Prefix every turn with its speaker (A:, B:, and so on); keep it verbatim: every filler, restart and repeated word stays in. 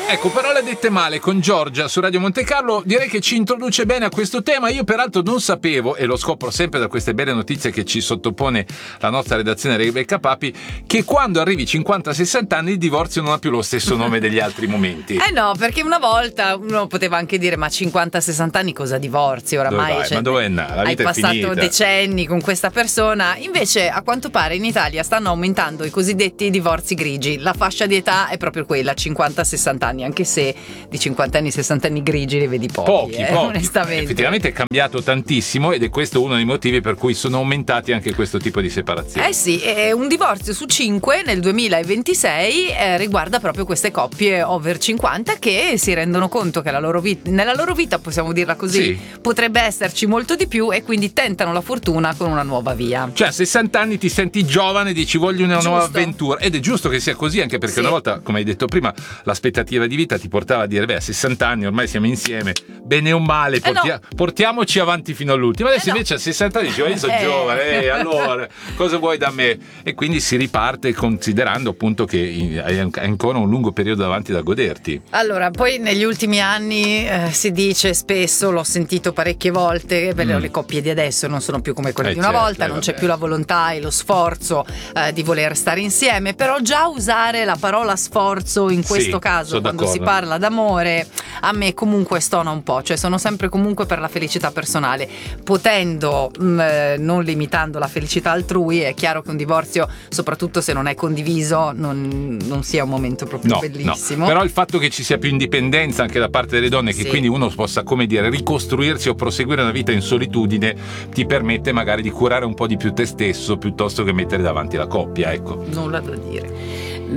A: Ecco, parole dette male con Giorgia su Radio Monte Carlo, direi che ci introduce bene a questo tema. Io peraltro non sapevo, e lo scopro sempre da queste belle notizie che ci sottopone la nostra redazione Rebecca Papi, che quando arrivi cinquanta sessanta anni il divorzio non ha più lo stesso nome degli altri momenti.
B: Eh no, perché una volta uno poteva anche dire ma cinquanta sessanta anni cosa divorzi? Oramai
A: dove vai?
B: cioè,
A: Ma dove è nata? La vita
B: hai
A: è
B: passato
A: finita.
B: decenni con questa persona. Invece a quanto pare in Italia stanno aumentando i cosiddetti divorzi grigi. La fascia di età è proprio quella, cinquanta sessanta anni, anche se di cinquanta anni, sessanta anni grigi li vedi pochi,
A: Pochi,
B: eh,
A: pochi.
B: onestamente.
A: Effettivamente è cambiato tantissimo ed è questo uno dei motivi per cui sono aumentati anche questo tipo di separazioni.
B: Eh sì, eh, un divorzio su cinque nel duemilaventisei eh, riguarda proprio queste coppie over cinquanta che si rendono conto che la loro vita, nella loro vita, possiamo dirla così,
A: Sì.
B: potrebbe esserci molto di più e quindi tentano la fortuna con una nuova via.
A: Cioè a sessanta anni ti senti giovane e dici voglio una
B: Giusto.
A: nuova avventura, ed è giusto che sia così, anche perché
B: Sì.
A: una volta, come hai detto prima, l'aspettativa di vita ti portava a dire beh, a sessanta anni ormai siamo insieme, bene o male portia-
B: Eh no.
A: portiamoci avanti fino all'ultimo. Adesso
B: Eh no.
A: invece a sessanta anni dici oh, io sono
B: Eh.
A: giovane, eh, allora cosa vuoi da me? E quindi si riparte considerando appunto che hai ancora un lungo periodo davanti da goderti.
B: Allora, poi negli ultimi anni eh, si dice spesso, l'ho sentito parecchie volte, beh,
A: Mm.
B: le coppie di adesso non sono più come quelle
A: Eh,
B: di una
A: certo,
B: volta,
A: eh,
B: non c'è
A: vabbè.
B: più la volontà e lo sforzo eh, di voler stare insieme, però già usare la parola sforzo in questo
A: Sì,
B: caso,
A: sono
B: quando si
A: d'accordo.
B: parla d'amore, a me comunque stona un po', cioè sono sempre comunque per la felicità personale, potendo, mh, eh, non limitando la felicità altrui. È chiaro che un divorzio, soprattutto se non è condiviso, non, non sia un momento proprio
A: No,
B: bellissimo.
A: no. Però il fatto che ci sia più indipendenza anche da parte delle donne, che
B: Sì.
A: quindi uno possa, come dire, ricostruirsi o proseguire una vita in solitudine, ti permette magari di curare un po' di più te stesso piuttosto che mettere davanti la coppia, ecco.
B: Nulla da dire.